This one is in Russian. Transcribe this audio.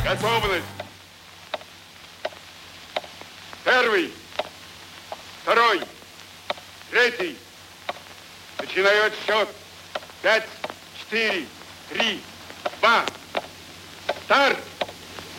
Готовность. Первый, второй, третий. Начинаю отсчет. 5, 4, 3, 2. Старт!